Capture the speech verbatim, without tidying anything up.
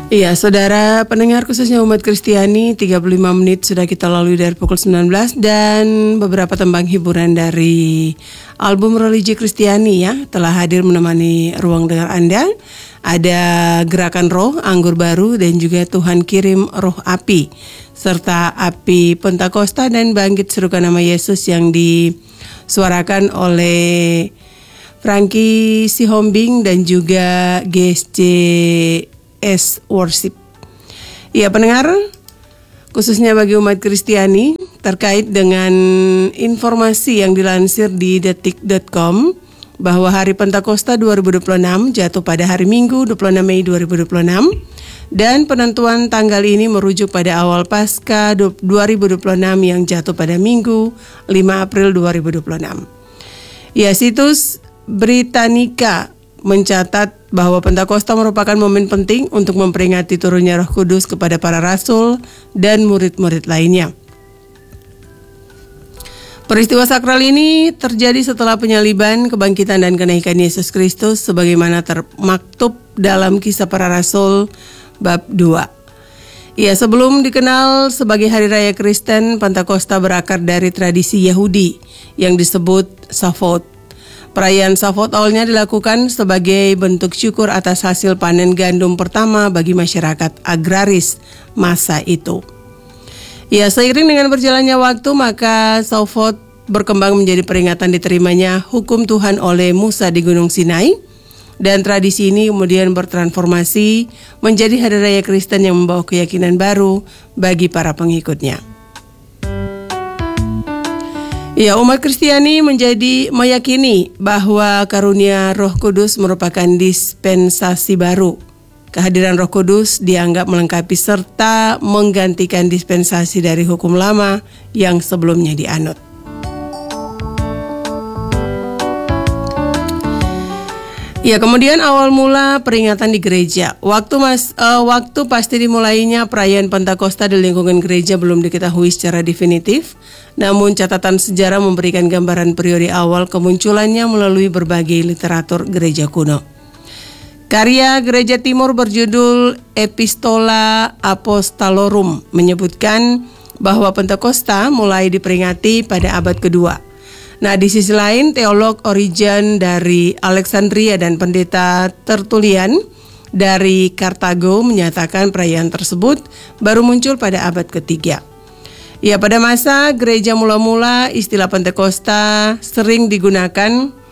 Iya, saudara pendengar khususnya umat Kristiani, tiga puluh lima menit sudah kita lalui dari pukul sembilan belas dan beberapa tembang hiburan dari album Religi Kristiani ya telah hadir menemani ruang dengar Anda. Ada Gerakan Roh, Anggur Baru, dan juga Tuhan Kirim Roh Api, serta Api Pentakosta dan Bangkit Serukan Nama Yesus yang disuarakan oleh Frankie Sihombing dan juga G S C S Worship. Ya pendengar, khususnya bagi umat Kristiani terkait dengan informasi yang dilansir di detik dot com bahwa Hari Pentakosta dua ribu dua puluh enam jatuh pada hari Minggu dua puluh enam Mei dua ribu dua puluh enam dan penentuan tanggal ini merujuk pada awal Paskah dua ribu dua puluh enam yang jatuh pada Minggu lima April dua ribu dua puluh enam. Ya, situs Britannica mencatat bahwa Pentakosta merupakan momen penting untuk memperingati turunnya Roh Kudus kepada para rasul dan murid-murid lainnya. Peristiwa sakral ini terjadi setelah penyaliban, kebangkitan dan kenaikan Yesus Kristus sebagaimana termaktub dalam Kisah Para Rasul bab dua. Ya, sebelum dikenal sebagai Hari Raya Kristen, Pentakosta berakar dari tradisi Yahudi yang disebut Shavuot. Perayaan Shavuot awalnya dilakukan sebagai bentuk syukur atas hasil panen gandum pertama bagi masyarakat agraris masa itu. Ya, seiring dengan berjalannya waktu, maka Shavuot berkembang menjadi peringatan diterimanya hukum Tuhan oleh Musa di Gunung Sinai, dan tradisi ini kemudian bertransformasi menjadi hari raya Kristen yang membawa keyakinan baru bagi para pengikutnya. Ya, umat Kristiani menjadi meyakini bahwa karunia Roh Kudus merupakan dispensasi baru. Kehadiran Roh Kudus dianggap melengkapi serta menggantikan dispensasi dari hukum lama yang sebelumnya dianut. Ya, kemudian awal mula peringatan di gereja. Waktu mas, uh, waktu pasti dimulainya perayaan Pentakosta di lingkungan gereja belum diketahui secara definitif. Namun catatan sejarah memberikan gambaran periode awal kemunculannya melalui berbagai literatur gereja kuno. Karya Gereja Timur berjudul Epistola Apostolorum menyebutkan bahwa Pentakosta mulai diperingati pada abad kedua. Nah, di sisi lain, teolog Origen dari Alexandria dan pendeta Tertullian dari Kartago menyatakan perayaan tersebut baru muncul pada abad ketiga. Ya, pada masa gereja mula-mula, istilah Pentakosta sering digunakan